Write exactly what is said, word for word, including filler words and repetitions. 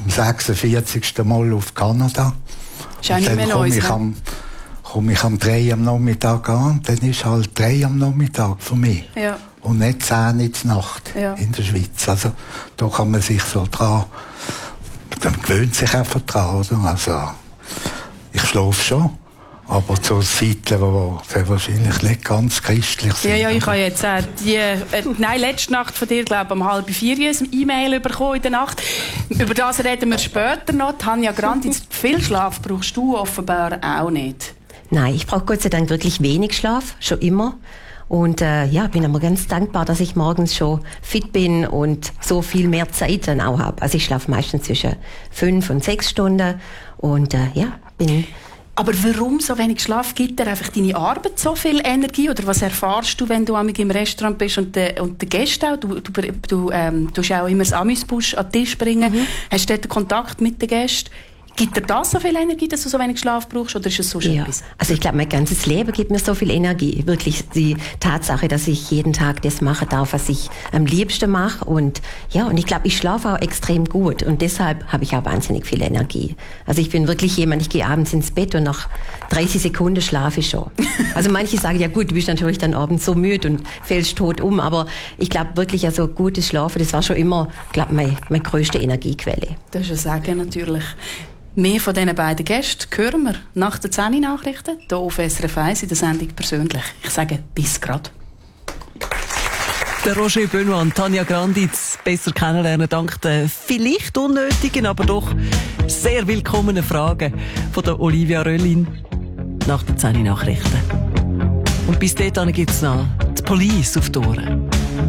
zum sechsundvierzigsten Mal auf Kanada. Ist auch nicht mehr komme Neues, ich, am, komm ich am drei am Nachmittag an und dann ist halt drei am Nachmittag für mich. Ja. Und nicht zehn in der Nacht ja. in der Schweiz. Also da kann man sich so dran, man gewöhnt sich einfach dran, oder? Also ich schlafe schon. Aber zu Zeiten, die wahrscheinlich nicht ganz christlich sind. Ja, ja, ich habe jetzt äh, die, äh, nein, letzte Nacht von dir, glaube ich, um halb vier ein E-Mail bekommen in der Nacht. Über das reden wir später noch. Tanja Granditz, viel Schlaf brauchst du offenbar auch nicht. Nein, ich brauche Gott sei Dank wirklich wenig Schlaf, schon immer. Und äh, ja, bin aber ganz dankbar, dass ich morgens schon fit bin und so viel mehr Zeit dann auch habe. Also ich schlafe meistens zwischen fünf und sechs Stunden und äh, ja, bin... Aber warum so wenig Schlaf? Gibt dir einfach deine Arbeit so viel Energie? Oder was erfahrst du, wenn du im Restaurant bist und der und der Gäste auch? Du, du, du ähm, tust auch immer das Amüsbusch an den Tisch bringen. Mhm. Hast du dort Kontakt mit den Gästen? Gibt dir das so viel Energie, dass du so wenig Schlaf brauchst, oder ist es so ja. etwas? Also ich glaube, mein ganzes Leben gibt mir so viel Energie. Wirklich die Tatsache, dass ich jeden Tag das machen darf, was ich am liebsten mache. Und ja, und ich glaube, ich schlafe auch extrem gut. Und deshalb habe ich auch wahnsinnig viel Energie. Also ich bin wirklich jemand, ich gehe abends ins Bett und nach dreißig Sekunden schlafe ich schon. Also manche sagen, ja gut, du bist natürlich dann abends so müde und fällst tot um. Aber ich glaube wirklich, also gutes Schlafen, das war schon immer, glaube meine, meine größte Energiequelle. Das ist ein Sagen natürlich. Mehr von diesen beiden Gästen hören wir nach den zehn Nachrichten hier auf S R F eins in der Sendung «Persönlich». Ich sage bis grad. Der Roger Benoit und Tanja Granditz besser kennenlernen dank der vielleicht unnötigen, aber doch sehr willkommenen Fragen von der Olivia Röllin nach den zehn Nachrichten. Und bis dahin gibt es noch die Police auf die Ohren.